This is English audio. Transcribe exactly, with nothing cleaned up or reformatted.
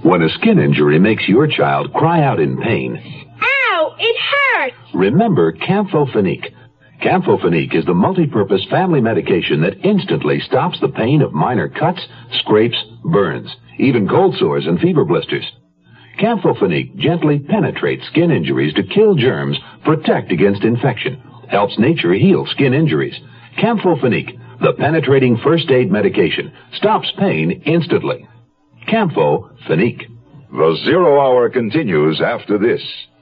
When a skin injury makes your child cry out in pain, Ow! It hurts! Remember Campho-Phenique. Campho-Phenique is the multi-purpose family medication that instantly stops the pain of minor cuts, scrapes, burns, even cold sores and fever blisters. Campho-Phenique gently penetrates skin injuries to kill germs, protect against infection, helps nature heal skin injuries. Campho-Phenique, the penetrating first aid medication, stops pain instantly. Campho-Phenique. The Zero Hour continues after this.